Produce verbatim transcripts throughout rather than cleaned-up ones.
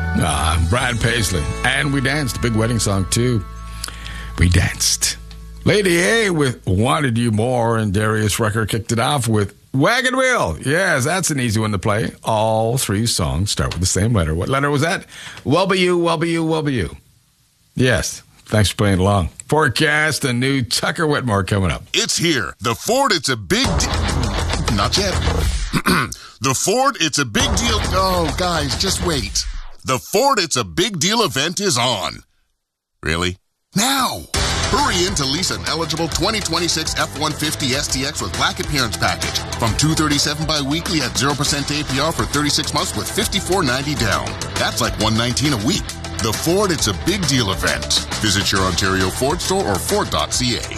Ah, Brad Paisley. And We Danced, big wedding song, too. We Danced. Lady A with Wanted You More, and Darius Rucker kicked it off with Wagon Wheel. Yes, that's an easy one to play. All three songs start with the same letter. What letter was that? Well be you, well be you, well be you. Yes. Thanks for playing along. Forecast, a new Tucker Whitmore coming up. It's here. The Ford, it's a big deal. Not yet. The Ford, it's a big deal. Oh, guys, just wait. The Ford, it's a big deal event is on. Really? Now! Hurry in to lease an eligible twenty twenty-six F one fifty S T X with Black Appearance Package from two hundred thirty-seven dollars bi-weekly at zero percent A P R for thirty-six months with fifty-four ninety down. That's like one hundred nineteen a week. The Ford, it's a big deal event. Visit your Ontario Ford store or Ford dot C A.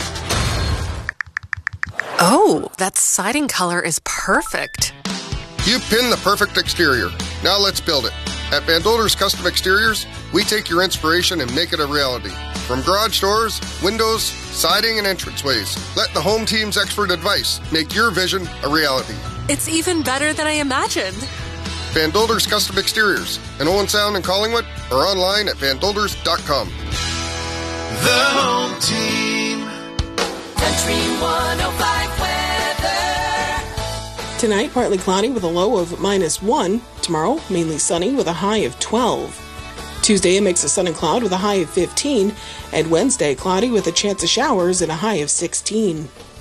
Oh, that siding color is perfect. You pinned the perfect exterior. Now let's build it. At Van Dolder's Custom Exteriors, we take your inspiration and make it a reality. From garage doors, windows, siding, and entranceways, let the home team's expert advice make your vision a reality. It's even better than I imagined. Van Dolder's Custom Exteriors in Owen Sound and Collingwood, or online at van dolders dot com. The home team. Country one oh five weather. Tonight, partly cloudy with a low of minus one. Tomorrow, mainly sunny with a high of twelve. Tuesday, a mix of sun and cloud with a high of fifteen. And Wednesday, cloudy with a chance of showers and a high of sixteen.